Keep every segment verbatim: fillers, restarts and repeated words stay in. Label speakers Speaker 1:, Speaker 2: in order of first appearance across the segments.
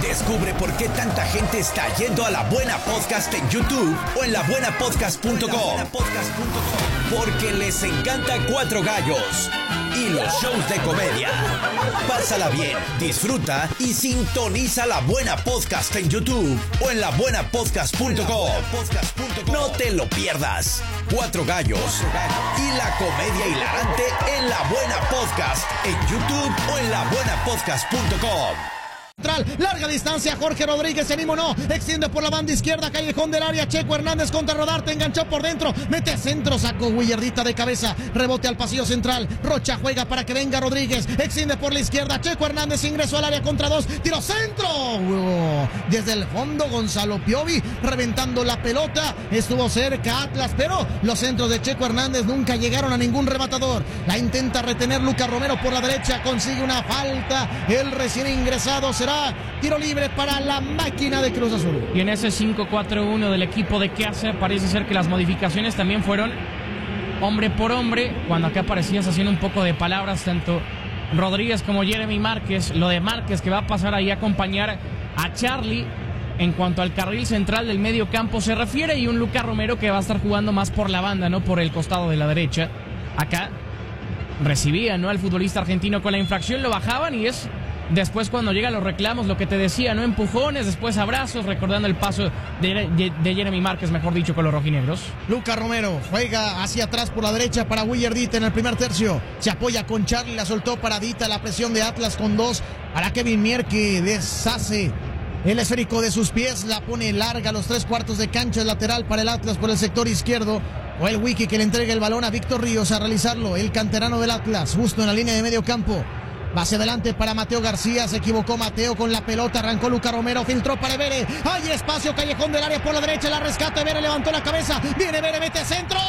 Speaker 1: Descubre por qué tanta gente está yendo a La Buena Podcast en YouTube o en la buena podcast punto com. Porque les encanta Cuatro Gallos y los shows de comedia. Pásala bien, disfruta y sintoniza La Buena Podcast en YouTube o en la buena podcast punto com. No te lo pierdas. Cuatro Gallos y la comedia hilarante en La Buena Podcast en YouTube o en la buena podcast punto com.
Speaker 2: Larga distancia, Jorge Rodríguez, se animó no, extiende por la banda izquierda, callejón del área, Checo Hernández contra Rodarte, enganchó por dentro, mete centro, sacó Willardita de cabeza, rebote al pasillo central, Rocha juega para que venga Rodríguez, extiende por la izquierda, Checo Hernández ingresó al área contra dos, tiro centro, uh, desde el fondo Gonzalo Piovi, reventando la pelota, estuvo cerca Atlas, pero los centros de Checo Hernández nunca llegaron a ningún rematador, la intenta retener Lucas Romero por la derecha, consigue una falta, el recién ingresado será tiro libre para la máquina de Cruz Azul.
Speaker 3: Y en ese cinco cuatro uno del equipo de Casa parece ser que las modificaciones también fueron hombre por hombre, cuando acá parecías haciendo un poco de palabras tanto Rodríguez como Jeremy Márquez. Lo de Márquez que va a pasar ahí a acompañar a Charlie en cuanto al carril central del medio campo se refiere, y un Lucas Romero que va a estar jugando más por la banda, no por el costado de la derecha. Acá recibía, ¿no?, al futbolista argentino con la infracción, lo bajaban y es después cuando llegan los reclamos, lo que te decía, no empujones, después abrazos, recordando el paso de, de, de Jeremy Márquez, mejor dicho, con los rojinegros.
Speaker 2: Lucas Romero juega hacia atrás por la derecha para Willardita en el primer tercio, se apoya con Charlie, la soltó para Dita, la presión de Atlas con dos, para Kevin Mier que deshace el esférico de sus pies, la pone larga a los tres cuartos de cancha, lateral para el Atlas por el sector izquierdo. O el Wiki que le entrega el balón a Víctor Ríos a realizarlo, el canterano del Atlas, justo en la línea de medio campo. Va hacia adelante para Mateo García, se equivocó Mateo con la pelota, arrancó Lucas Romero, filtró para Ebere, hay espacio, callejón del área por la derecha, la rescata Ebere, levantó la cabeza, viene Ebere, mete centro.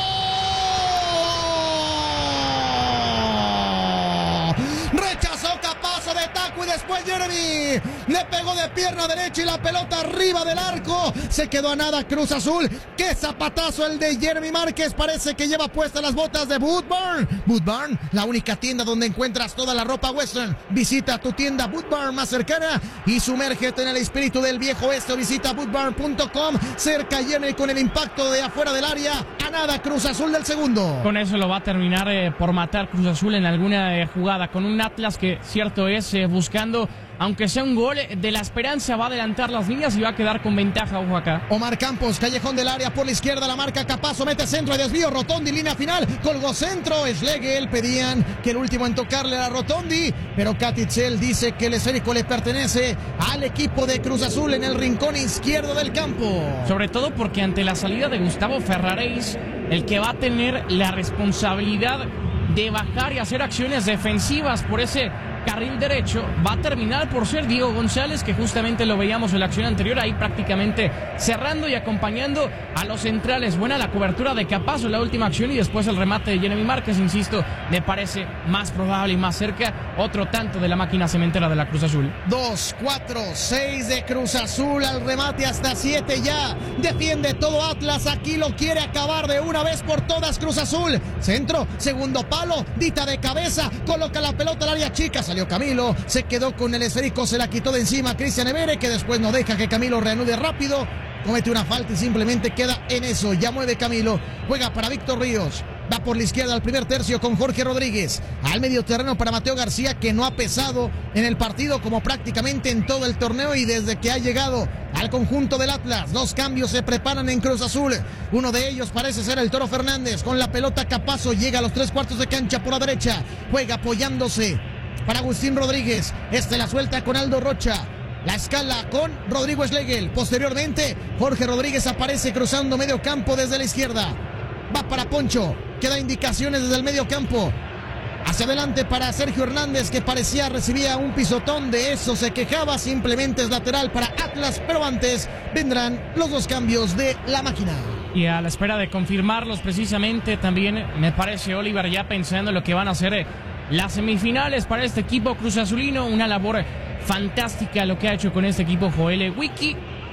Speaker 2: Rechazó Capazo de taco y después Jeremy le pegó de pierna derecha y la pelota arriba del arco. Se quedó a nada Cruz Azul. ¡Qué zapatazo el de Jeremy Márquez! Parece que lleva puestas las botas de Boot Barn. Boot Barn, la única tienda donde encuentras toda la ropa western. Visita tu tienda Boot Barn más cercana y sumérgete en el espíritu del viejo oeste. Visita boot barn punto com. Cerca Jeremy con el impacto de afuera del área. A nada Cruz Azul del segundo.
Speaker 3: Con eso lo va a terminar eh, por matar Cruz Azul en alguna eh, jugada. Con un Atlas que, cierto es, eh, buscando, aunque sea un gol de la esperanza, va a adelantar las líneas y va a quedar con ventaja. Ojo acá.
Speaker 2: Omar Campos, callejón del área por la izquierda, la marca Capazo, mete centro y desvío, Rotondi, línea final, colgó centro, Schlegel, pedían que el último en tocarle era Rotondi, pero Catitzel dice que el esférico le pertenece al equipo de Cruz Azul en el rincón izquierdo del campo.
Speaker 3: Sobre todo porque ante la salida de Gustavo Ferraréis, el que va a tener la responsabilidad de bajar y hacer acciones defensivas por ese carril derecho, va a terminar por ser Diego González, que justamente lo veíamos en la acción anterior, ahí prácticamente cerrando y acompañando a los centrales. Buena la cobertura de Capazo en la última acción y después el remate de Jeremy Márquez, insisto, me parece más probable y más cerca otro tanto de la máquina cementera de la Cruz Azul.
Speaker 2: Dos, cuatro, seis de Cruz Azul, al remate hasta siete ya, defiende todo Atlas, aquí lo quiere acabar de una vez por todas Cruz Azul, centro, segundo palo, Dita de cabeza, coloca la pelota al área chica, salió Camilo, se quedó con el esférico, se la quitó de encima Cristian Ebere, que después no deja que Camilo reanude rápido, comete una falta y simplemente queda en eso. Ya mueve Camilo, juega para Víctor Ríos, va por la izquierda al primer tercio con Jorge Rodríguez, al medio terreno para Mateo García, que no ha pesado en el partido como prácticamente en todo el torneo y desde que ha llegado al conjunto del Atlas. Dos cambios se preparan en Cruz Azul, uno de ellos parece ser el Toro Fernández, con la pelota Capazo, llega a los tres cuartos de cancha por la derecha, juega apoyándose para Agustín Rodríguez, este la suelta con Aldo Rocha, la escala con Rodrigo Schlegel, posteriormente Jorge Rodríguez aparece cruzando medio campo desde la izquierda, va para Poncho, que da indicaciones desde el medio campo, hacia adelante para Sergio Hernández, que parecía recibía un pisotón, de eso se quejaba, simplemente es lateral para Atlas, pero antes vendrán los dos cambios de la máquina.
Speaker 3: Y a la espera de confirmarlos precisamente, también me parece Oliver ya pensando en lo que van a hacer eh, las semifinales para este equipo Cruz Azulino. Una labor fantástica lo que ha hecho con este equipo Joel Wiki.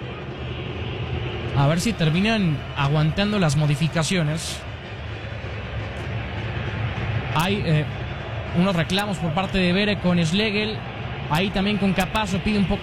Speaker 3: A ver si terminan aguantando las modificaciones. Hay eh, unos reclamos por parte de Bere con Schlegel. Ahí también con Capazo pide un poco